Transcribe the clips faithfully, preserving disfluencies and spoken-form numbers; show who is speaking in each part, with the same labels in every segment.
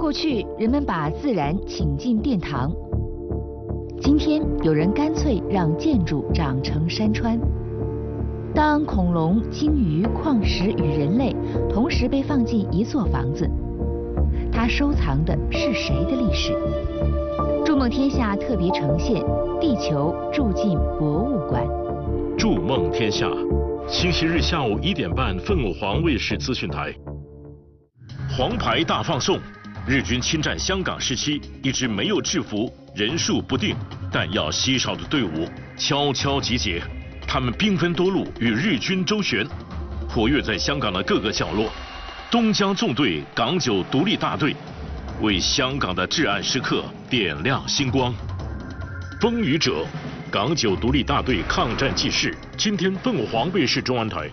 Speaker 1: 过去，人们把自然请进殿堂，今天有人干脆让建筑长成山川。当恐龙、鲸鱼、矿石与人类同时被放进一座房子，它收藏的是谁的历史？筑梦天下特别呈现《地球住进博物馆》。
Speaker 2: 筑梦天下，星期日下午一点半，凤凰卫视资讯台。黄牌大放送，日军侵占香港时期，一支没有制服、人数不定、弹药稀少的队伍悄悄集结，他们兵分多路与日军周旋，活跃在香港的各个角落。东江纵队港九独立大队为香港的至暗时刻点亮星光。风雨者，港九独立大队抗战纪事，今天凤凰卫视中文台。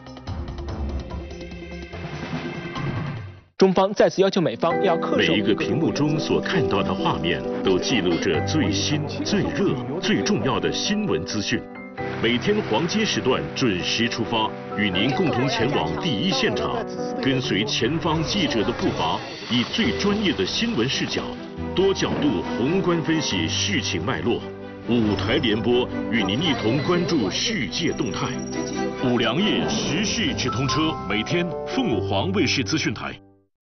Speaker 3: 中方再次要求美方要恪守。
Speaker 2: 每一个屏幕中所看到的画面，都记录着最新、最热、最重要的新闻资讯。每天黄金时段准时出发，与您共同前往第一现场，跟随前方记者的步伐，以最专业的新闻视角，多角度宏观分析事情脉络。五台联播，与您一同关注世界动态。五粮液时事直通车，每天凤凰卫视资讯台。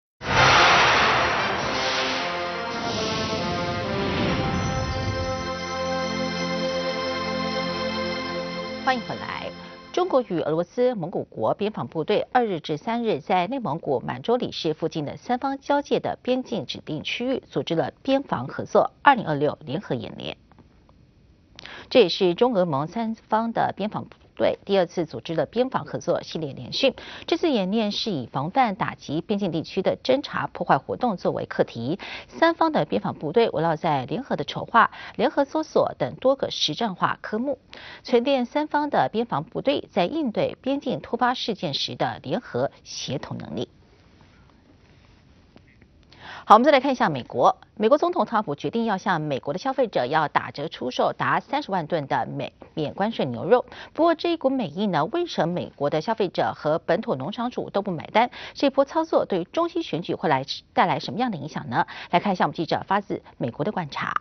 Speaker 4: 欢迎回来。中国与俄罗斯、蒙古国边防部队二日至三日在内蒙古满洲里市附近的三方交界的边境指定区域组织了边防合作二零二六联合演练。这也是中俄蒙三方的边防部队第二次组织了边防合作系列联训。这次演练是以防范打击边境地区的侦察破坏活动作为课题，三方的边防部队围绕在联合的筹划、联合搜索等多个实战化科目，锤炼三方的边防部队在应对边境突发事件时的联合协同能力。好，我们再来看一下美国。美国总统特朗普决定要向美国的消费者要打折出售达三十万吨的美免关税牛肉。不过这一股美意呢，为什么美国的消费者和本土农场主都不买单？这波操作对中期选举会来带来什么样的影响呢？来看一下我们记者发自美国的观察。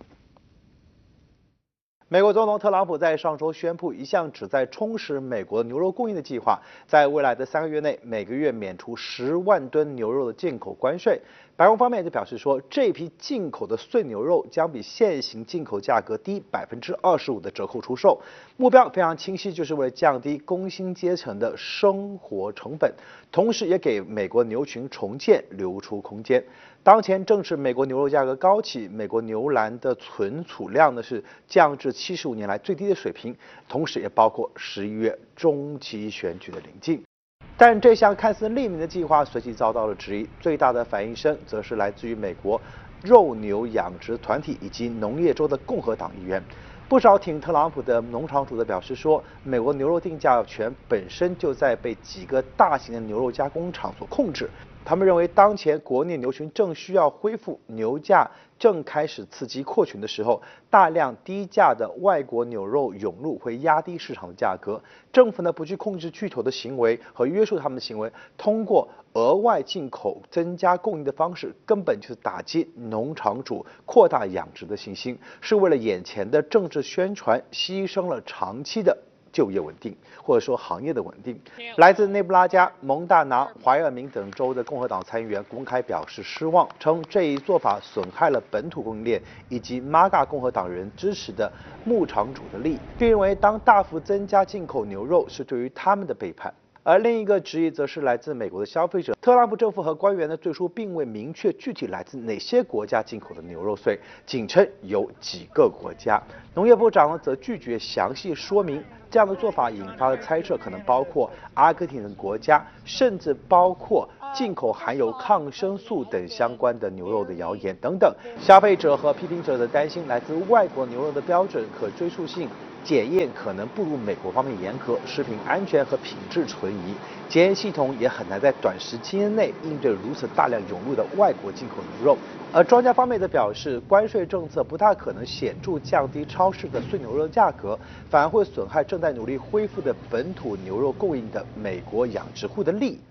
Speaker 5: 美国总统特朗普在上周宣布一项旨在充实美国牛肉供应的计划，在未来的三个月内，每个月免除十万吨牛肉的进口关税。白宫方面就表示说，这批进口的碎牛肉将比现行进口价格低百分之二十五的折扣出售，目标非常清晰，就是为了降低工薪阶层的生活成本，同时也给美国牛群重建留出空间。当前正是美国牛肉价格高企，美国牛栏的存储量呢是降至七十五年来最低的水平，同时也包括十一月中期选举的临近。但这项看似利民的计划随即遭到了质疑，最大的反应声则是来自于美国肉牛养殖团体以及农业州的共和党议员。不少挺特朗普的农场主的表示说，美国牛肉定价权本身就在被几个大型的牛肉加工厂所控制。他们认为，当前国内牛群正需要恢复，牛价正开始刺激扩群的时候，大量低价的外国牛肉涌入会压低市场的价格。政府呢不去控制巨头的行为和约束他们的行为，通过额外进口增加供应的方式，根本就是打击农场主扩大养殖的信心，是为了眼前的政治宣传，牺牲了长期的就业稳定，或者说行业的稳定。来自内布拉加、蒙大拿、怀俄明等州的共和党参议员公开表示失望，称这一做法损害了本土供应链以及 M A G A 共和党人支持的牧场主的利益，并认为当大幅增加进口牛肉是对于他们的背叛。而另一个质疑则是来自美国的消费者，特朗普政府和官员呢最初并未明确具体来自哪些国家进口的牛肉税，仅称有几个国家。农业部长呢则拒绝详细说明，这样的做法引发的猜测可能包括阿根廷等国家，甚至包括进口含有抗生素等相关的牛肉的谣言等等。消费者和批评者的担心来自外国牛肉的标准可追溯性检验可能不如美国方面严格，食品安全和品质存疑，检验系统也很难在短时间内应对如此大量涌入的外国进口牛肉。而专家方面则表示，关税政策不大可能显著降低超市的碎牛肉价格，反而会损害正在努力恢复的本土牛肉供应的美国养殖户的利益。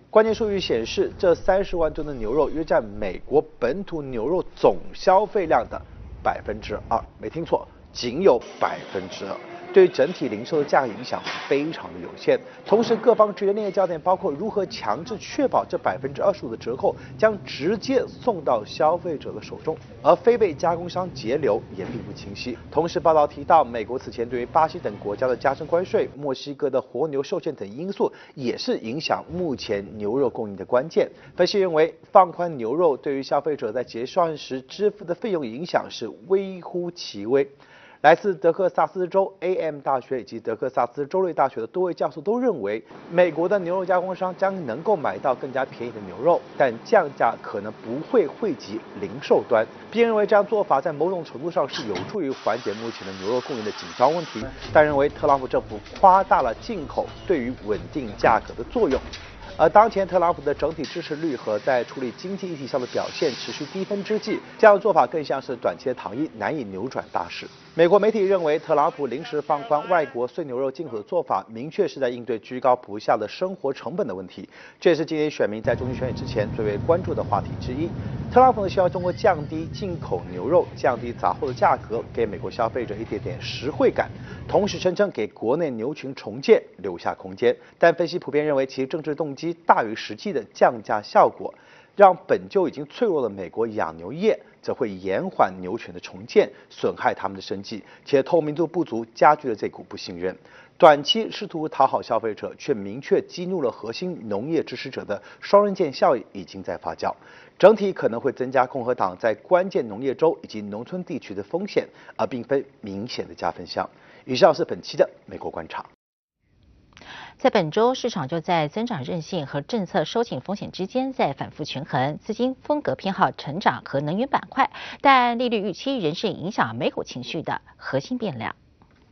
Speaker 5: 关键数据显示，这三十万吨的牛肉约占美国本土牛肉总消费量的百分之二，没听错，仅有百分之二。对整体零售的价格影响非常的有限。同时，各方决定的焦点包括如何强制确保这百分之二十五的折扣将直接送到消费者的手中，而非被加工商截留也并不清晰。同时，报道提到，美国此前对于巴西等国家的加征关税、墨西哥的活牛受限等因素，也是影响目前牛肉供应的关键。分析认为，放宽牛肉对于消费者在结算时支付的费用影响是微乎其微。来自德克萨斯州 A M 大学以及德克萨斯州立大学的多位教授都认为，美国的牛肉加工商将能够买到更加便宜的牛肉，但降价可能不会惠及零售端，并认为这样做法在某种程度上是有助于缓解目前的牛肉供应的紧张问题，但认为特朗普政府夸大了进口对于稳定价格的作用。而当前特朗普的整体支持率和在处理经济议题上的表现持续低分之际，这样的做法更像是短期的糖衣，难以扭转大势。美国媒体认为，特朗普临时放宽外国碎牛肉进口的做法，明确是在应对居高不下的生活成本的问题。这也是今年选民在中期选举之前最为关注的话题之一。特朗普呢希望通过降低进口牛肉、降低杂货的价格，给美国消费者一点点实惠感，同时声称给国内牛群重建留下空间。但分析普遍认为，其政治动机大于实际的降价效果，让本就已经脆弱的美国养牛业则会延缓牛群的重建，损害他们的生计，且透明度不足，加剧了这股不信任。短期试图讨好消费者，却明确激怒了核心农业支持者的双刃剑效应已经在发酵，整体可能会增加共和党在关键农业州以及农村地区的风险，而并非明显的加分项。以上是本期的美国观察。
Speaker 4: 在本周，市场就在增长韧性和政策收紧风险之间在反复权衡，资金风格偏好成长和能源板块，但利率预期仍是影响美股情绪的核心变量。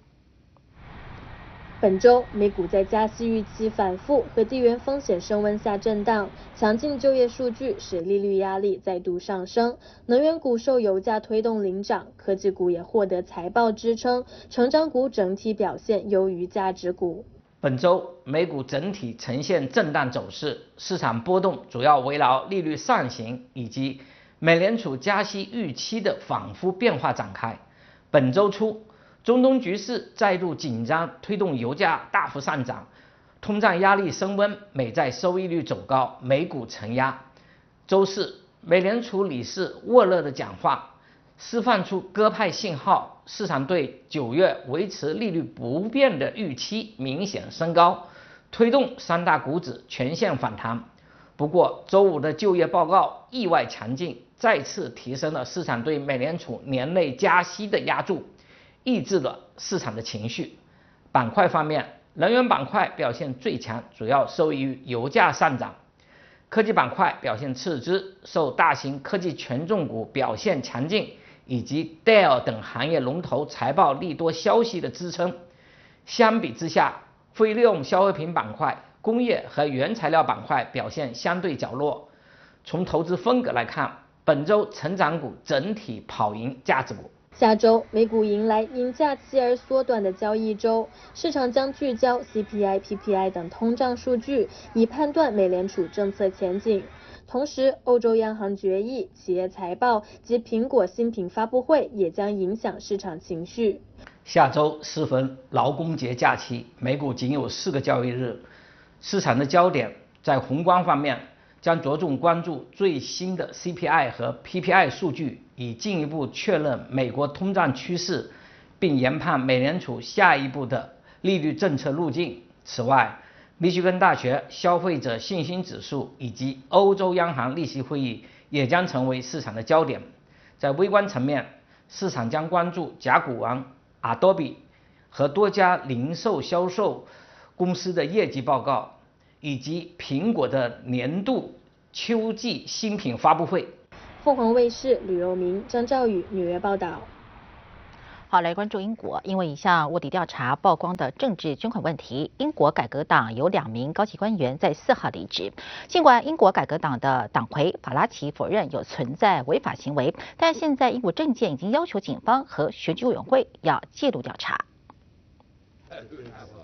Speaker 6: 本周美股在加息预期反复和地缘风险升温下震荡，强劲就业数据使利率压力再度上升，能源股受油价推动领涨，科技股也获得财报支撑，成长股整体表现优于价值股。
Speaker 7: 本周美股整体呈现震荡走势，市场波动主要围绕利率上行以及美联储加息预期的反复变化展开。本周初，中东局势再度紧张，推动油价大幅上涨，通胀压力升温，美债收益率走高，美股承压。周四，美联储理事沃勒的讲话释放出鸽派信号，市场对九月维持利率不变的预期明显升高，推动三大股指全线反弹。不过，周五的就业报告意外强劲，再次提升了市场对美联储年内加息的压注，抑制了市场的情绪。板块方面，能源板块表现最强，主要受益于油价上涨。科技板块表现次之，受大型科技权重股表现强劲以及 Dell 等行业龙头财报利多消息的支撑。相比之下，非利用消费品板块、工业和原材料板块表现相对较弱。从投资风格来看，本周成长股整体跑赢价值股。
Speaker 6: 下周美股迎来因假期而缩短的交易周，市场将聚焦 C P I、P P I 等通胀数据，以判断美联储政策前景。同时，欧洲央行决议、企业财报及苹果新品发布会也将影响市场情绪。
Speaker 7: 下周适逢劳工节假期，美股仅有四个交易日，市场的焦点在宏观方面将着重关注最新的 C P I 和 P P I 数据，以进一步确认美国通胀趋势，并研判美联储下一步的利率政策路径。此外，密歇根大学消费者信心指数以及欧洲央行利息会议也将成为市场的焦点。在微观层面，市场将关注甲骨文、Adobe 和多家零售销售公司的业绩报告，以及苹果的年度秋季新品发布会。
Speaker 6: 凤凰卫视吕柔明、张兆宇纽约报道。
Speaker 4: 好，来关注英国，因为一项卧底调查曝光的政治捐款问题，英国改革党有两名高级官员在四号离职。尽管英国改革党的党魁法拉奇否认有存在违法行为，但现在英国政界已经要求警方和选举委员会要介入调查。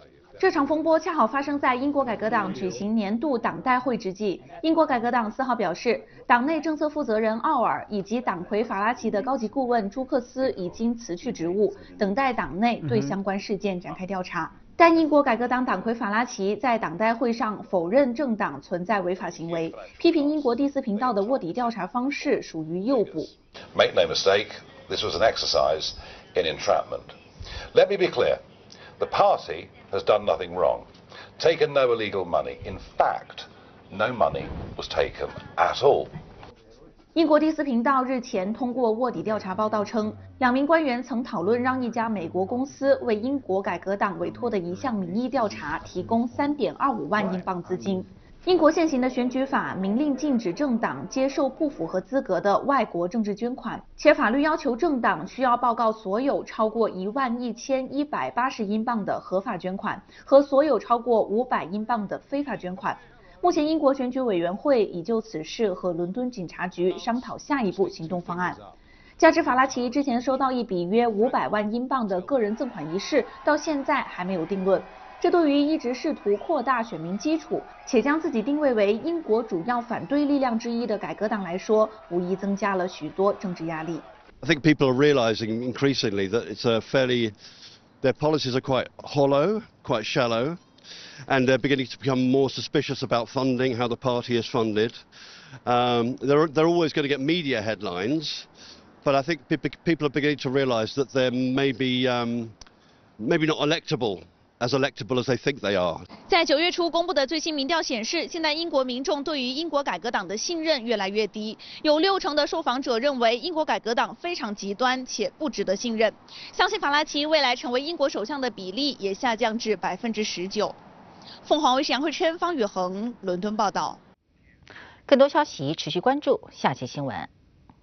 Speaker 8: 这场风波恰好发生在英国改革党举行年度党代会之际。英国改革党四号表示，党内政策负责人奥尔以及党魁法拉奇的高级顾问朱克斯已经辞去职务，等待党内对相关事件展开调查。但英国改革党党魁法拉奇在党代会上否认政党存在违法行为，批评英国第四频道的卧底调查方式属于诱捕。
Speaker 9: Make no mistake, this was an exercise in entrapment. Let me be clear. The party has done nothing wrong, taken no illegal money. In fact, no money was taken at all.
Speaker 8: 英国第四频道日前通过卧底调查报道称，两名官员曾讨论让一家美国公司为英国改革党委托的一项民意调查提供 三点二五万英镑资金。英国现行的选举法明令禁止政党接受不符合资格的外国政治捐款，且法律要求政党需要报告所有超过一万一千一百八十英镑的合法捐款和所有超过五百英镑的非法捐款。目前，英国选举委员会已就此事和伦敦警察局商讨下一步行动方案。加之法拉奇之前收到一笔约五百万英镑的个人赠款一事，到现在还没有定论。这对于一直试图扩大选民基础，且将自己定位为英国主要反对力量之一的改革党来说，无疑增加了许多政治压力。
Speaker 10: I think people are realizing increasingly that it's a fairly, their policies are quite hollow, quite shallow, and they're beginning to become more suspicious about funding, how the party is funded. Um, they're, they're always going to get media headlines, but I think people are beginning to realize that they're maybe, um, maybe not electable.As electable as they think they are.
Speaker 8: 在九月初公布的最新民调显示，现在英国民众对于英国改革党的信任越来越低，有六成的受访者认为英国改革党非常极端且不值得信任。相信法拉奇未来成为英国首相的比例也下降至百分之十九。凤凰卫视杨慧琛、方宇恒伦敦报道。
Speaker 4: 更多消息持续关注下期新闻。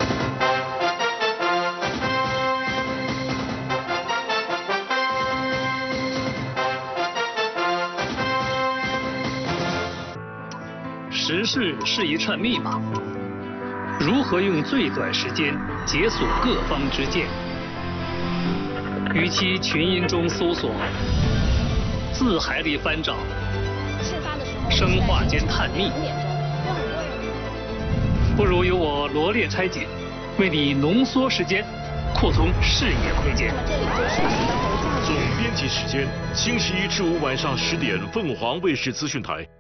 Speaker 11: 时事是一串密码，如何用最短时间解锁各方之见？与其群音中搜索，字海里翻找，生化间探秘，不如由我罗列拆解，为你浓缩时间，扩充视野窥见。
Speaker 2: 总编辑时间：星期一至五晚上十点，凤凰卫视资讯台。